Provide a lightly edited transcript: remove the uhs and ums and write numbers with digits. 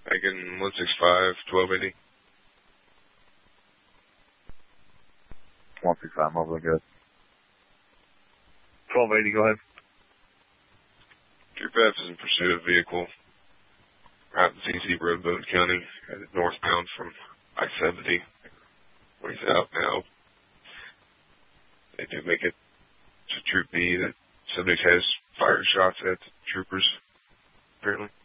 Megan 165, 1280. 165, mobile good. 1280, go ahead. Troop F is in pursuit of vehicle. Out in CC Road, Boone County, headed northbound from I-70. Where he's out now. They do make it to Troop B that somebody has fired shots at troopers, apparently.